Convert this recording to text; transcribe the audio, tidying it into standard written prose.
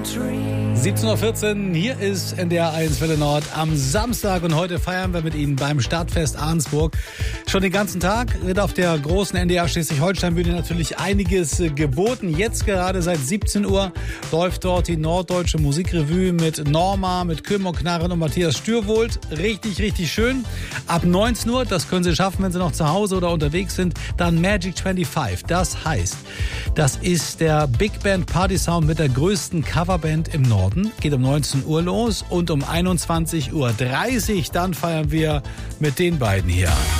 17:14 Uhr, hier ist NDR 1 Welle Nord am Samstag und heute feiern wir mit Ihnen beim Stadtfest Arnsburg. Schon den ganzen Tag wird auf der großen NDR Schleswig-Holstein-Bühne natürlich einiges geboten. Jetzt gerade seit 17 Uhr läuft dort die Norddeutsche Musikrevue mit Norma, mit Kümmel Knarren und Matthias Stürwold. Richtig, richtig schön. Ab 19 Uhr, das können Sie schaffen, wenn Sie noch zu Hause oder unterwegs sind, dann Magic 25. Das heißt, das ist der Big Band Party Sound mit der größten Coverband im Norden. Geht um 19 Uhr los und um 21:30 Uhr dann feiern wir mit den beiden hier.